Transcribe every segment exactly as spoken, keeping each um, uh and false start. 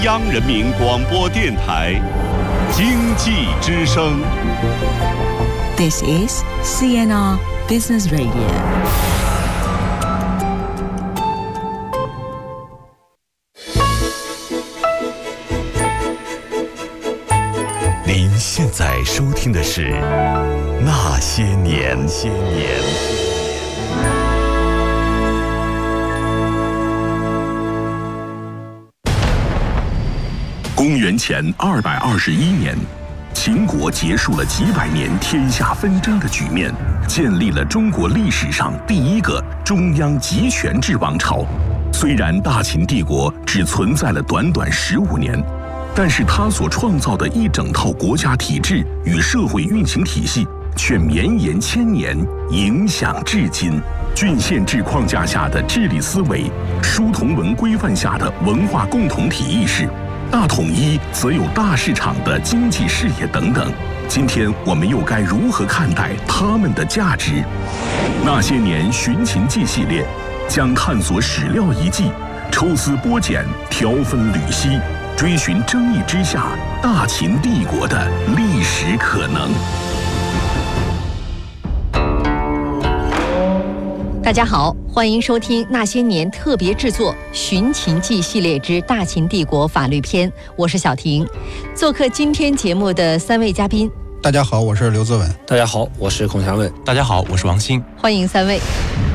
央人民广播电台经济之声。 This is C N R Business Radio。 您现在收听的是《那些年》。些年。公元前二百二十一年，秦国结束了几百年天下纷争的局面，建立了中国历史上第一个中央集权制王朝。虽然大秦帝国只存在了短短十五年，但是他所创造的一整套国家体制与社会运行体系却绵延千年，影响至今。郡县制框架下的治理思维，书同文规范下的文化共同体意识，大统一则有大市场的经济视野等等。今天我们又该如何看待他们的价值？那些年寻秦记系列将探索史料遗迹，抽丝剥茧，条分缕析，追寻争议之下大秦帝国的历史可能。 大家好，欢迎收听那些年特别制作《寻秦记》系列之大秦帝国法律篇，我是小婷。做客今天节目的三位嘉宾， 大家好，我是刘自文。 大家好，我是孔祥文。 大家好，我是王鑫。 欢迎三位。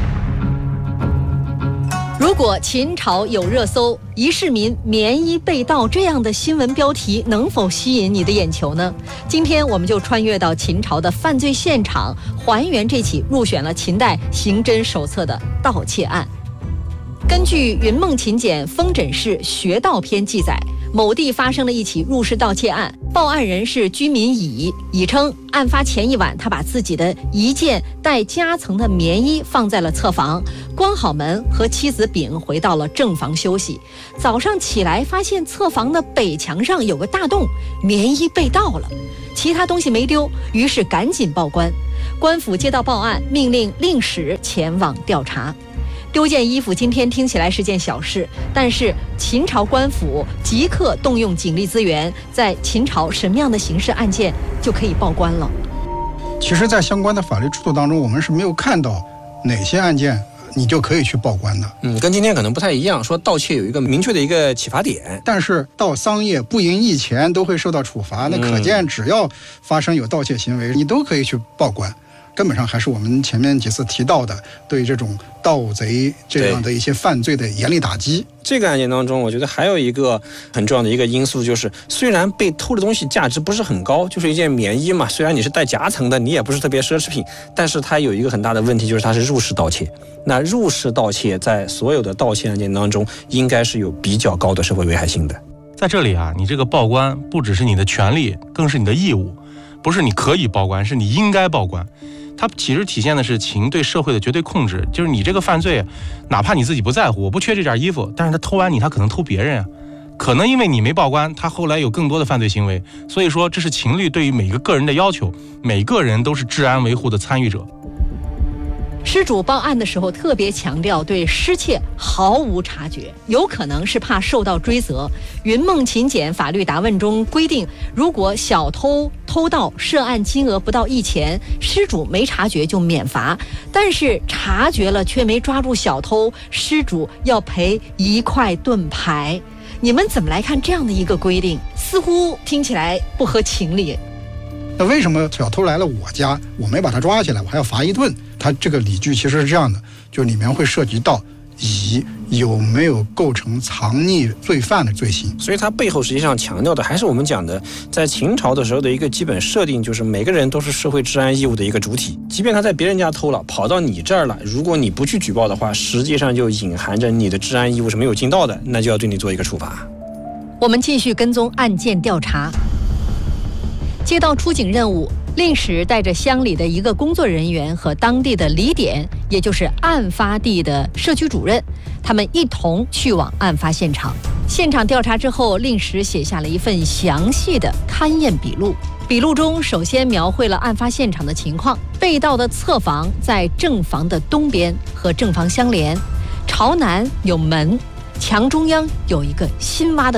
如果秦朝有热搜“一市民棉衣被盗”这样的新闻标题，能否吸引你的眼球呢？今天我们就穿越到秦朝的犯罪现场，还原这起入选了秦代刑侦手册的盗窃案。根据《云梦秦简封诊室学盗篇》记载，某地发生了一起入室盗窃案，报案人是居民乙。乙称，案发前一晚，他把自己的一件带夹层的棉衣放在了侧房，关好门，和妻子丙回到了正房休息。早上起来，发现侧房的北墙上有个大洞，棉衣被盗了，其他东西没丢，于是赶紧报官。官府接到报案，命令令史前往调查。丢件衣服今天听起来是件小事，但是秦朝官府即刻动用警力资源，在秦朝什么样的刑事案件就可以报官了？ 其实在相关的法律制度当中，我们是没有看到哪些案件你就可以去报官的。 嗯，跟今天可能不太一样，说盗窃有一个明确的一个启发点， 但是盗桑叶不盈一钱都会受到处罚，那可见只要发生有盗窃行为，你都可以去报官。根本上还是我们前面几次提到的，对这种盗贼这样的一些犯罪的严厉打击。 这个案件当中，我觉得还有一个很重要的一个因素，就是虽然被偷的东西价值不是很高，就是一件棉衣嘛，虽然你是带夹层的，你也不是特别奢侈品，但是它有一个很大的问题，就是它是入室盗窃。那入室盗窃在所有的盗窃案件当中，应该是有比较高的社会危害性的。 在这里啊，你这个报官不只是你的权利，更是你的义务，不是你可以报官，是你应该报官。它其实体现的是秦对社会的绝对控制，就是你这个犯罪，哪怕你自己不在乎，我不缺这件衣服，但是他偷完你，他可能偷别人啊，可能因为你没报官，他后来有更多的犯罪行为，所以说这是秦律对于每个个人的要求，每个人都是治安维护的参与者。 失主报案的时候特别强调对失窃毫无察觉，有可能是怕受到追责。云梦秦简法律答问中规定，如果小偷偷盗涉案金额不到一钱，失主没察觉就免罚，但是察觉了却没抓住小偷，失主要赔一块盾牌。你们怎么来看这样的一个规定？似乎听起来不合情理。 那为什么小偷来了我家，我没把他抓起来，我还要罚一顿？他这个理据其实是这样的，就里面会涉及到乙有没有构成藏匿罪犯的罪行， 所以它背后实际上强调的还是我们讲的，在秦朝的时候的一个基本设定，就是每个人都是社会治安义务的一个主体，即便他在别人家偷了，跑到你这儿了，如果你不去举报的话，实际上就隐含着你的治安义务是没有尽到的，那就要对你做一个处罚。 我们继续跟踪案件调查。接到出警任务，令史带着乡里的一个工作人员和当地的李典，也就是案发地的社区主任，他们一同去往案发现场。现场调查之后，令史写下了一份详细的勘验笔录。笔录中首先描绘了案发现场的情况，被盗的侧房在正房的东边，和正房相连，朝南有门，墙中央有一个新挖的洞，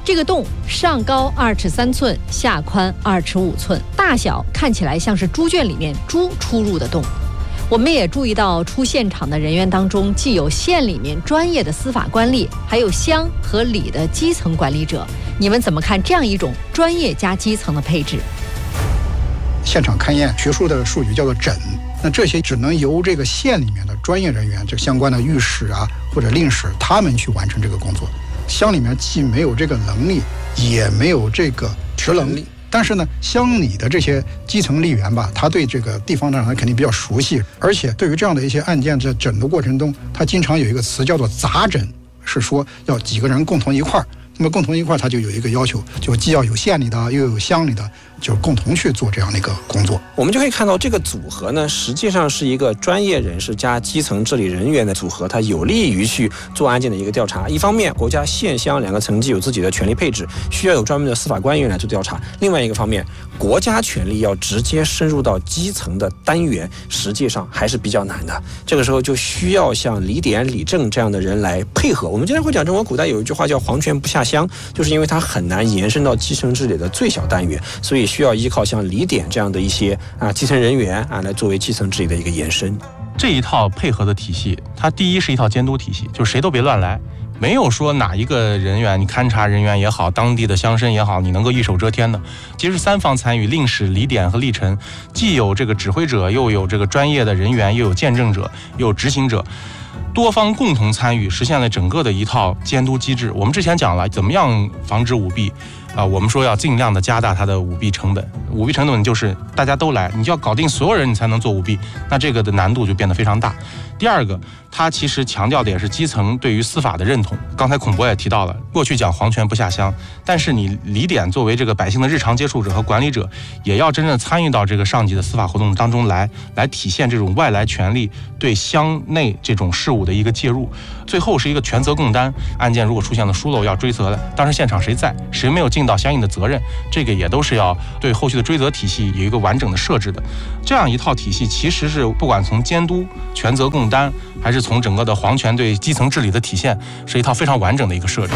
这个洞上高二尺三寸，下宽二尺五寸，大小看起来像是猪圈里面猪出入的洞。我们也注意到，出现场的人员当中，既有县里面专业的司法官吏，还有乡和里的基层管理者。你们怎么看这样一种专业加基层的配置？ 现场勘验学术的术语叫做诊，那这些只能由这个县里面的专业人员，这相关的御史啊或者令史，他们去完成这个工作。乡里面既没有这个能力，也没有这个职能力。但是呢，乡里的这些基层吏员吧，他对这个地方上他肯定比较熟悉，而且对于这样的一些案件在诊的过程中，他经常有一个词叫做杂诊，是说要几个人共同一块儿。那么共同一块儿，他就有一个要求，就既要有县里的，又有乡里的，就共同去做这样的一个工作。 我们就可以看到，这个组合呢，实际上是一个专业人士加基层治理人员的组合，它有利于去做案件的一个调查。一方面，国家县乡两个层级有自己的权力配置，需要有专门的司法官员来做调查；另外一个方面，国家权力要直接深入到基层的单元，实际上还是比较难的。这个时候就需要像李典、李正这样的人来配合。我们经常会讲，中国古代有一句话叫“皇权不下乡”，就是因为它很难延伸到基层治理的最小单元，所以需要依靠像李典这样的一些啊基层人员啊来作为基层治理的一个延伸。 这一套配合的体系，它第一是一套监督体系，就是谁都别乱来。没有说哪一个人员，你勘察人员也好，当地的乡绅也好，你能够一手遮天的。其实三方参与，令史、李典和吏臣，既有这个指挥者，又有这个专业的人员，又有见证者，又有执行者，多方共同参与，实现了整个的一套监督机制。我们之前讲了，怎么样防止舞弊啊、呃？我们说要尽量的加大它的舞弊成本。舞弊成本就是大家都来，你就要搞定所有人，你才能做舞弊，那这个的难度就变得非常大。第二个，它其实强调的也是基层对于司法的认同。刚才孔博也提到了，过去讲皇权不下乡，但是你李典作为这个百姓的日常接触者和管理者，也要真正参与到这个上级的司法活动当中来，来体现这种外来权力对乡内这种事务的一个介入。最后是一个权责共担，案件如果出现了疏漏要追责的，当时现场谁在，谁没有尽到相应的责任，这个也都是要对后续的追责体系有一个完整的设置的。这样一套体系其实是不管从监督、权责共担，还是从整个的皇权对基层治理的体现，是一套非常完整的一个设置。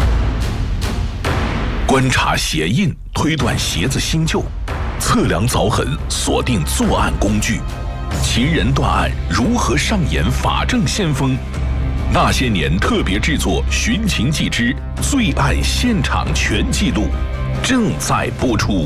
观察鞋印，推断鞋子新旧，测量凿痕，锁定作案工具。秦人断案如何上演法证先锋？那些年特别制作《寻秦记之罪案现场全记录》正在播出。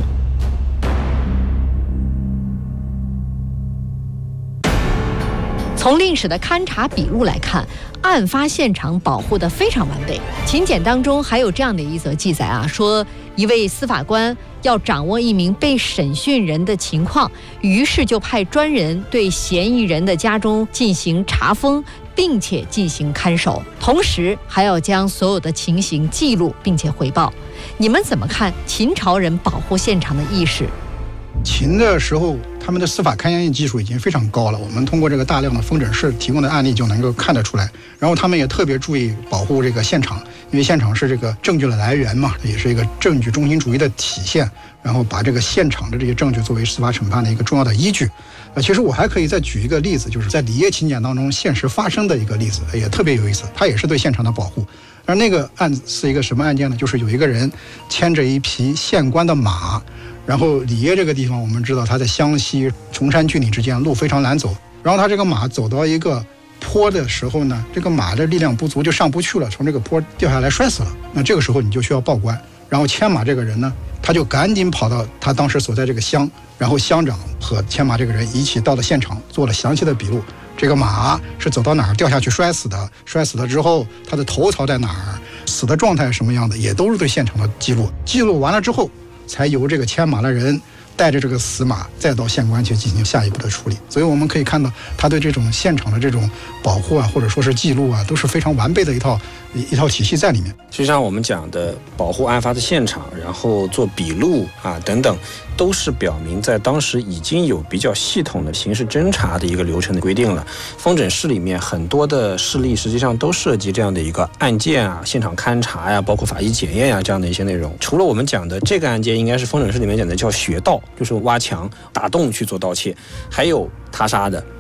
从令史的勘查笔录来看，案发现场保护得非常完备。秦简当中还有这样的一则记载啊，说一位司法官要掌握一名被审讯人的情况，于是就派专人对嫌疑人的家中进行查封，并且进行看守，同时还要将所有的情形记录并且汇报。你们怎么看秦朝人保护现场的意识？ 秦的时候，他们的司法勘验技术已经非常高了，我们通过这个大量的封诊室提供的案例就能够看得出来。然后他们也特别注意保护这个现场，因为现场是这个证据的来源嘛，也是一个证据中心主义的体现。然后把这个现场的这些证据作为司法审判的一个重要的依据。呃，其实我还可以再举一个例子，就是在里耶秦简当中现实发生的一个例子，也特别有意思。它也是对现场的保护。而那个案子是一个什么案件呢？就是有一个人牵着一匹县官的马。然后里耶这个地方，我们知道它在湘西崇山峻岭之间，路非常难走。然后他这个马走到一个坡的时候呢，这个马的力量不足就上不去了，从这个坡掉下来摔死了。那这个时候你就需要报官，然后牵马这个人呢，他就赶紧跑到他当时所在这个乡，然后乡长和牵马这个人一起到了现场，做了详细的笔录。这个马是走到哪儿掉下去摔死的，摔死了之后他的头槽在哪儿，死的状态是什么样的，也都是对现场的记录。记录完了之后，才由这个牵马的人带着这个死马再到县官去进行下一步的处理。所以我们可以看到他对这种现场的这种保护啊，或者说是记录啊，都是非常完备的一套一套体系在里面。 实际上我们讲的保护案发的现场，然后做笔录啊等等，都是表明在当时已经有比较系统的刑事侦查的一个流程的规定了。封诊室里面很多的事例实际上都涉及这样的一个案件啊，现场勘查呀、啊，包括法医检验呀、啊、这样的一些内容。除了我们讲的这个案件，应该是封诊室里面讲的叫穴盗，就是挖墙打洞去做盗窃，还有他杀的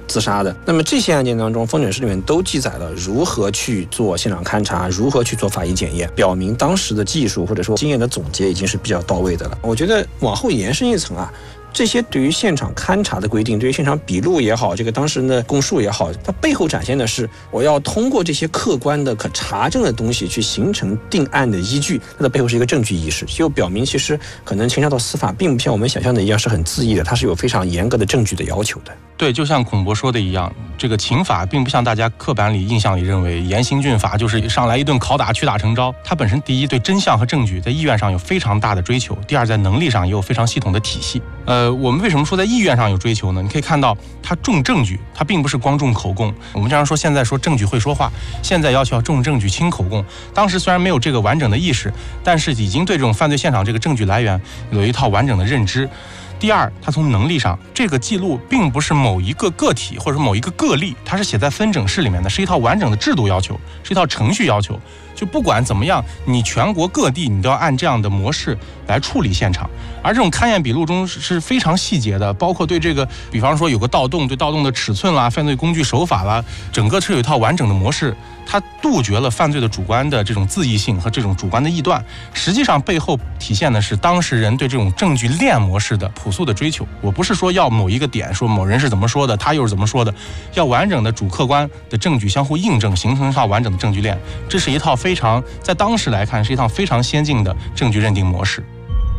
自杀的。那么这些案件当中，封诊室里面都记载了如何去做现场勘查，如何去做法医检验，表明当时的技术或者说经验的总结已经是比较到位的了。我觉得往后延伸一层啊，这些对于现场勘查的规定，对于现场笔录也好，这个当事人的供述也好，它背后展现的是我要通过这些客观的可查证的东西去形成定案的依据，它的背后是一个证据意识，就表明其实可能秦朝的司法并不像我们想象的一样是很恣意的，它是有非常严格的证据的要求的。 对，就像孔博说的一样，这个秦法并不像大家刻板里印象里认为严刑峻法就是上来一顿拷打屈打成招，它本身第一对真相和证据在意愿上有非常大的追求，第二在能力上也有非常系统的体系。呃，我们为什么说在意愿上有追求呢？你可以看到它重证据，它并不是光重口供。我们经常说现在说证据会说话，现在要求要重证据轻口供。当时虽然没有这个完整的意识，但是已经对这种犯罪现场这个证据来源有一套完整的认知。第二，它从能力上，这个记录并不是某一个个体或者某一个个例，它是写在分诊室里面的，是一套完整的制度要求，是一套程序要求。就不管怎么样，你全国各地你都要按这样的模式来处理现场。而这种勘验笔录中是非常细节的，包括对这个，比方说有个盗洞，对盗洞的尺寸啦、犯罪工具手法啦，整个是有一套完整的模式。它杜绝了犯罪的主观的这种恣意性和这种主观的臆断，实际上背后体现的是当事人对这种证据链模式的朴素的追求。我不是说要某一个点说某人是怎么说的，他又是怎么说的，要完整的主客观的证据相互印证，形成一套完整的证据链。这是一套非常在当时来看是一套非常先进的证据认定模式。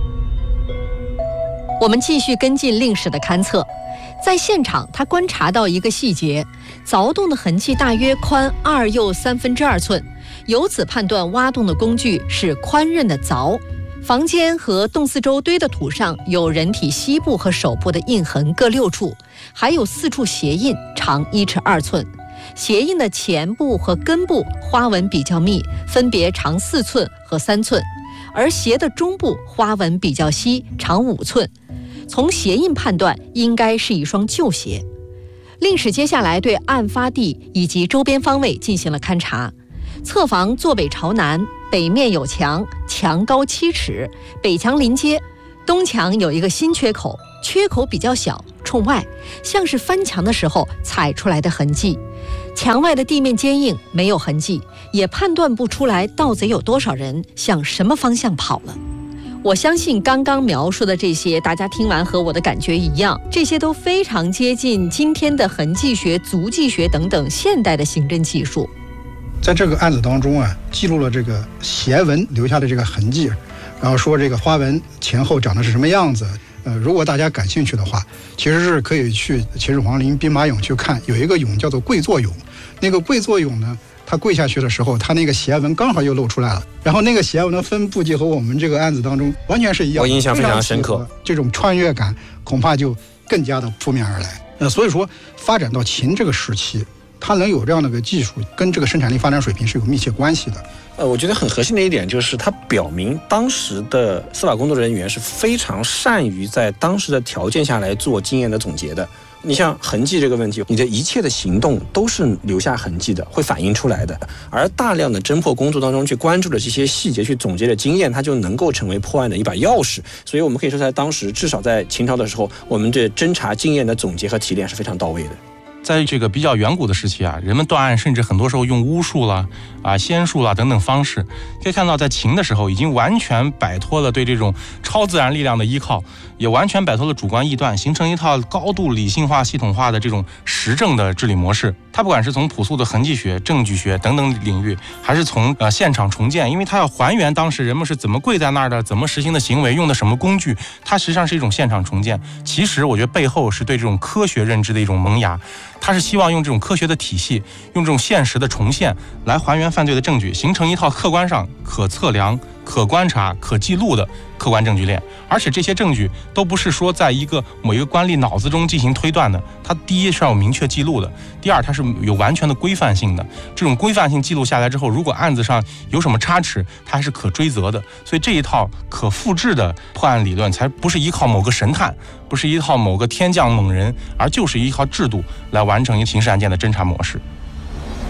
我们继续跟进令史的勘测，在现场他观察到一个细节，凿洞的痕迹大约宽二又三分之二寸，由此判断挖洞的工具是宽刃的凿。房间和洞四周堆的土上有人体膝部和手部的印痕各六处，还有四处鞋印，长一尺二寸。鞋印的前部和根部花纹比较密，分别长四寸和三寸，而鞋的中部花纹比较稀，长五寸。从鞋印判断，应该是一双旧鞋。令史接下来对案发地以及周边方位进行了勘查。侧房坐北朝南，北面有墙，墙高七尺，北墙临街，东墙有一个新缺口，缺口比较小，冲外，像是翻墙的时候踩出来的痕迹。墙外的地面坚硬，没有痕迹，也判断不出来盗贼有多少人，向什么方向跑了。我相信刚刚描述的这些，大家听完和我的感觉一样，这些都非常接近今天的痕迹学、足迹学等等现代的刑侦技术。 在这个案子当中啊，记录了这个鞋纹留下的这个痕迹，然后说这个花纹前后长得是什么样子。呃，如果大家感兴趣的话，其实是可以去秦始皇陵兵马俑去看，有一个俑叫做跪坐俑。那个跪坐俑呢，他跪下去的时候，他那个鞋纹刚好又露出来了，然后那个鞋纹的分布就和我们这个案子当中完全是一样的， 我印象非常深刻， 这种穿越感恐怕就更加的扑面而来。呃，所以说发展到秦这个时期，它能有这样的个技术，跟这个生产力发展水平是有密切关系的。 呃，我觉得很核心的一点就是，它表明当时的司法工作人员是非常善于在当时的条件下来做经验的总结的。你像痕迹这个问题，你的一切的行动都是留下痕迹的，会反映出来的。而大量的侦破工作当中去关注的这些细节，去总结的经验，它就能够成为破案的一把钥匙。所以我们可以说，在当时，至少在秦朝的时候，我们这侦查经验的总结和提炼是非常到位的。 在这个比较远古的时期啊，人们断案甚至很多时候用巫术啦、啊仙术啦等等方式，可以看到在秦的时候已经完全摆脱了对这种超自然力量的依靠，也完全摆脱了主观臆断，形成一套高度理性化、系统化的这种实证的治理模式。它不管是从朴素的痕迹学、证据学等等领域，还是从呃现场重建，因为它要还原当时人们是怎么跪在那儿的，怎么实行的行为，用的什么工具，它实际上是一种现场重建。其实我觉得背后是对这种科学认知的一种萌芽。他是希望用这种科学的体系，用这种现实的重现来还原犯罪的证据，形成一套客观上可测量、可观察、可记录的客观证据链。而且这些证据都不是说在一个某一个官吏脑子中进行推断的，它第一是要有明确记录的，第二它是有完全的规范性的。这种规范性记录下来之后，如果案子上有什么差池，它还是可追责的。所以这一套可复制的破案理论，才不是依靠某个神探，不是依靠某个天降猛人，而就是依靠制度来完成一个刑事案件的侦查模式。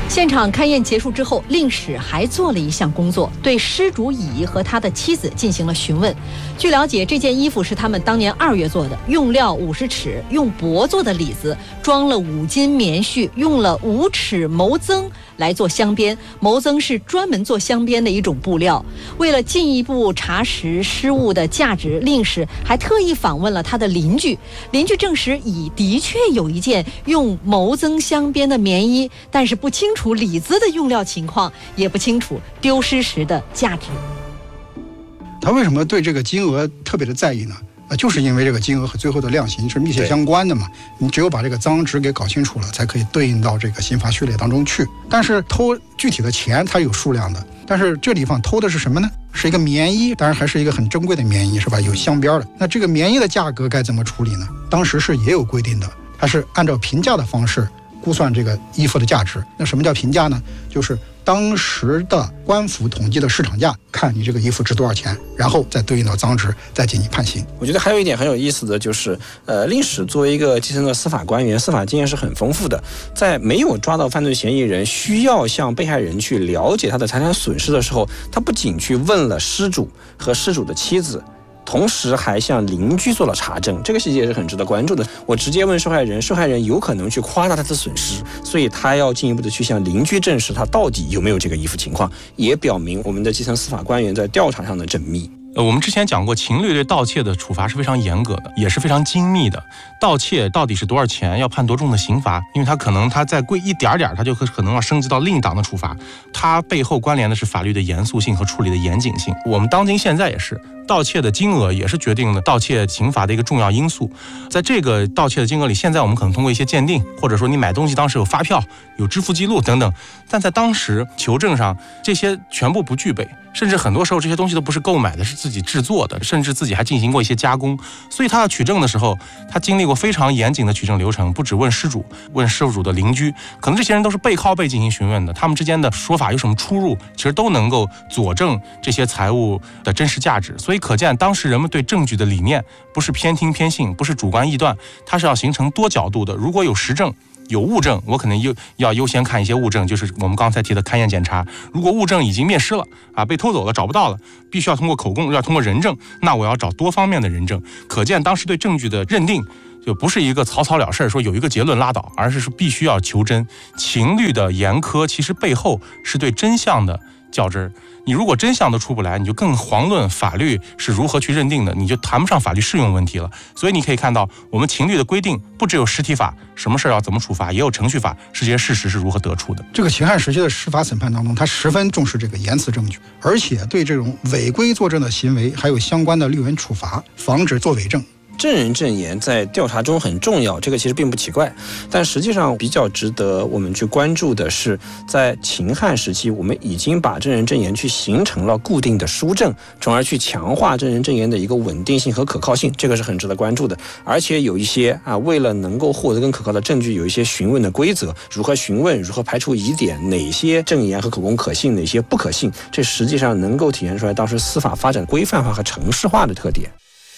现场勘验结束之后，令史还做了一项工作，对施主乙和他的妻子进行了询问。据了解，这件衣服是他们当年二月做的，用料五十尺，用帛做的里子，装了五斤棉絮，用了五尺毛增来做镶边。毛增是专门做镶边的一种布料。为了进一步查实失物的价值，令史还特意访问了他的邻居，邻居证实乙的确有一件用毛增镶边的棉衣，但是不清楚楚里子的用料情况，也不清楚丢失时的价值。 他为什么对这个金额特别的在意呢？啊，就是因为这个金额和最后的量刑是密切相关的嘛。你只有把这个赃值给搞清楚了，才可以对应到这个刑罚序列当中去。但是偷具体的钱它有数量的，但是这地方偷的是什么呢？是一个棉衣，当然还是一个很珍贵的棉衣，是吧？有镶边的。那这个棉衣的价格该怎么处理呢？当时是也有规定的，它是按照评价的方式估算这个衣服的价值。那什么叫评价呢？就是当时的官府统计的市场价，看你这个衣服值多少钱，然后再对应到赃值，再进行判刑。 我觉得还有一点很有意思的就是，呃，令史作为一个基层的司法官员，司法经验是很丰富的。在没有抓到犯罪嫌疑人，需要向被害人去了解他的财产损失的时候，他不仅去问了失主和失主的妻子，同时还向邻居做了查证，这个细节是很值得关注的。我直接问受害人，受害人有可能去夸大他的损失，所以他要进一步的去向邻居证实他到底有没有这个衣服情况，也表明我们的基层司法官员在调查上的缜密。 呃，我们之前讲过，情律对盗窃的处罚是非常严格的，也是非常精密的。盗窃到底是多少钱，要判多重的刑罚，因为它可能它再贵一点点，它就可能要升级到另一档的处罚。它背后关联的是法律的严肃性和处理的严谨性。我们当今现在也是，盗窃的金额也是决定了盗窃刑罚的一个重要因素。在这个盗窃的金额里，现在我们可能通过一些鉴定，或者说你买东西当时有发票、有支付记录等等，但在当时求证上，这些全部不具备。甚至很多时候这些东西都不是购买的，是自己制作的，甚至自己还进行过一些加工。所以他要取证的时候，他经历过非常严谨的取证流程，不只问失主，问失主的邻居，可能这些人都是背靠背进行询问的，他们之间的说法有什么出入，其实都能够佐证这些财物的真实价值。所以可见当时人们对证据的理念不是偏听偏信，不是主观臆断，它是要形成多角度的。如果有实证有物证，我可能优要优先看一些物证，就是我们刚才提的勘验检查。如果物证已经灭失了啊，被偷走了，找不到了，必须要通过口供，要通过人证，那我要找多方面的人证。可见当时对证据的认定就不是一个草草了事，说有一个结论拉倒，而是说必须要求真。情律的严苛其实背后是对真相的较真儿。你如果真相都出不来，你就更遑论法律是如何去认定的，你就谈不上法律适用问题了。所以你可以看到，我们情律的规定不只有实体法，什么事要怎么处罚，也有程序法，是这些事实是如何得出的。 这个秦汉时期的司法审判当中，他十分重视这个言辞证据，而且对这种违规作证的行为还有相关的律文处罚，防止作伪证。 证人证言在调查中很重要，这个其实并不奇怪，但实际上比较值得我们去关注的是，在秦汉时期，我们已经把证人证言去形成了固定的书证，从而去强化证人证言的一个稳定性和可靠性，这个是很值得关注的。而且有一些啊，为了能够获得更可靠的证据，有一些询问的规则，如何询问，如何排除疑点，哪些证言和口供可信，哪些不可信，这实际上能够体现出来当时司法发展规范化和程式化的特点。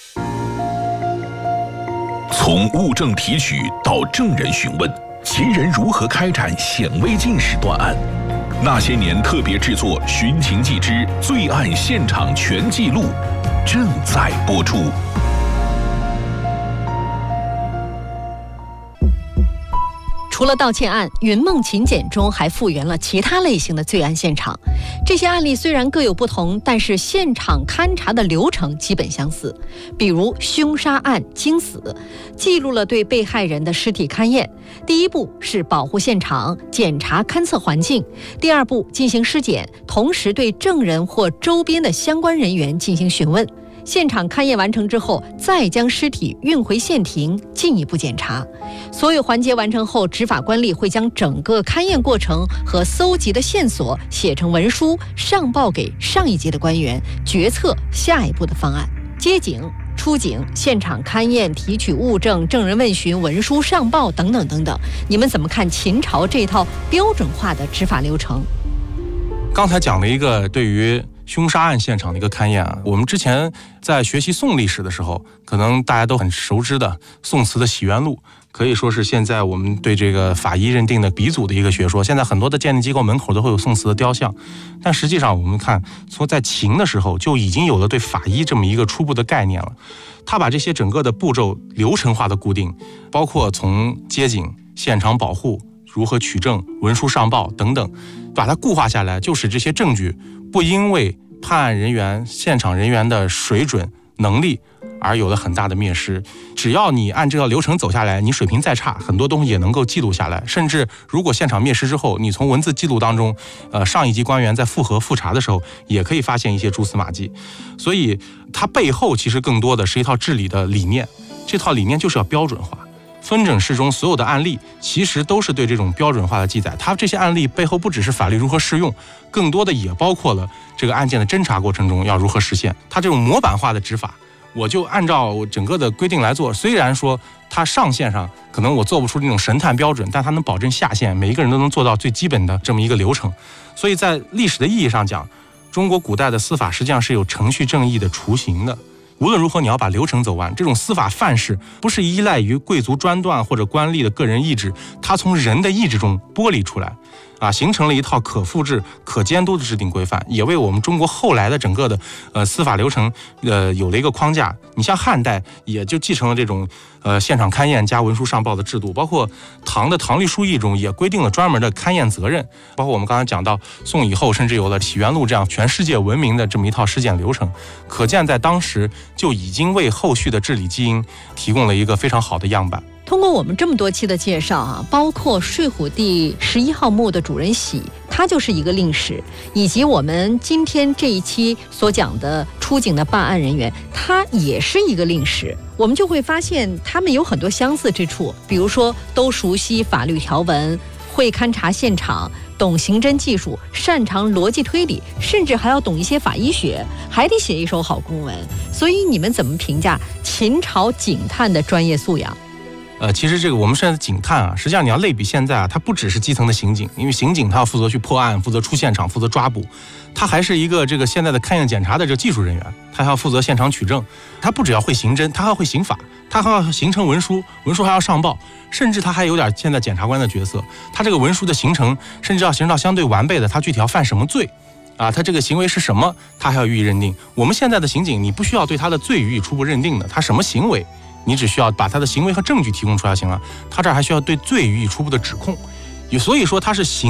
从物证提取到证人询问，秦人如何开展显微镜式断案？那些年特别制作《寻秦记之罪案现场全记录》正在播出。 除了盗窃案，云梦秦简中还复原了其他类型的罪案现场。这些案例虽然各有不同，但是现场勘查的流程基本相似。比如凶杀案惊死，记录了对被害人的尸体勘验。第一步是保护现场，检查勘测环境；第二步进行尸检，同时对证人或周边的相关人员进行询问。现场勘验完成之后，再将尸体运回县庭进一步检查。所有环节完成后，执法官吏会将整个勘验过程和搜集的线索写成文书，上报给上一级的官员，决策下一步的方案。接警、出警、现场勘验、提取物证、证人问询、文书上报等等等等，你们怎么看秦朝这套标准化的执法流程？ 刚才讲了一个对于凶杀案现场的一个勘验啊。我们之前在学习宋历史的时候，可能大家都很熟知的宋词的《洗冤录》，可以说是现在我们对这个法医认定的鼻祖的一个学说。现在很多的鉴定机构门口都会有宋词的雕像，但实际上我们看，从在秦的时候就已经有了对法医这么一个初步的概念了。他把这些整个的步骤流程化的固定，包括从接警、现场保护、如何取证、文书上报等等，把它固化下来，就使这些证据不因为判案人员、现场人员的水准、能力而有了很大的灭失。只要你按这条流程走下来，你水平再差，很多东西也能够记录下来。甚至如果现场灭失之后，你从文字记录当中，呃，上一级官员在复核复查的时候，也可以发现一些蛛丝马迹。所以它背后其实更多的是一套治理的理念，这套理念就是要标准化。分诊室中所有的案例其实都是对这种标准化的记载，它这些案例背后不只是法律如何适用，更多的也包括了这个案件的侦查过程中要如何实现。它这种模板化的执法，我就按照整个的规定来做，虽然说它上线上可能我做不出那种神探标准，但它能保证下线每一个人都能做到最基本的这么一个流程。所以在历史的意义上讲，中国古代的司法实际上是有程序正义的雏形的。无论如何，你要把流程走完。这种司法范式不是依赖于贵族专断或者官吏的个人意志，它从人的意志中剥离出来，啊，形成了一套可复制、可监督的制定规范，也为我们中国后来的整个的呃司法流程呃有了一个框架。你像汉代也就继承了这种呃现场勘验加文书上报的制度，包括唐的《唐律疏议》中也规定了专门的勘验责任，包括我们刚才讲到宋以后，甚至有了《洗冤录》这样全世界闻名的这么一套尸检流程，可见在当时就已经为后续的治理基因提供了一个非常好的样板。 通过我们这么多期的介绍啊，包括睡虎第十一号墓的主人喜，他就是一个令史，以及我们今天这一期所讲的出警的办案人员，他也是一个令史。我们就会发现他们有很多相似之处，比如说都熟悉法律条文，会勘察现场，懂刑侦技术，擅长逻辑推理，甚至还要懂一些法医学，还得写一手好公文。所以你们怎么评价秦朝警探的专业素养？ 呃，其实这个我们现在的警探啊，实际上你要类比现在啊，它不只是基层的刑警，因为刑警他要负责去破案，负责出现场，负责抓捕，他还是一个这个现在的勘验检查的这个技术人员，他还要负责现场取证，他不只要会刑侦，他还要会刑法，他还要形成文书，文书还要上报，甚至他还有点现在检察官的角色，他这个文书的形成，甚至要形成到相对完备的，他具体要犯什么罪。啊，他这个行为是什么，他还要予以认定。我们现在的刑警，你不需要对他的罪予以初步认定的，他什么行为，你只需要把他的行为和证据提供出来就行了。他这儿还需要对罪予以初步的指控，所以说他是刑